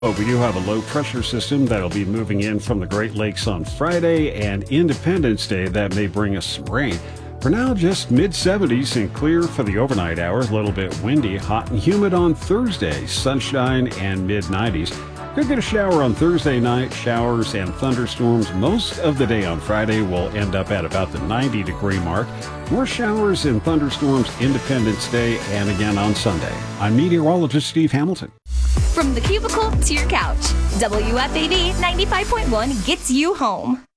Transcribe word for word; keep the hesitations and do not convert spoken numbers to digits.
But we do have a low pressure system that'll be moving in from the Great Lakes on Friday, and Independence Day that may bring us some rain. For now, just mid seventies and clear for the overnight hours. A little bit windy, hot and humid on Thursday. Sunshine and mid nineties. Could get a shower on Thursday night. Showers and thunderstorms most of the day on Friday will end up at about the ninety degree mark. More showers and thunderstorms Independence Day and again on Sunday. I'm meteorologist Steve Hamilton. From the cubicle to your couch, W F A D ninety-five point one gets you home.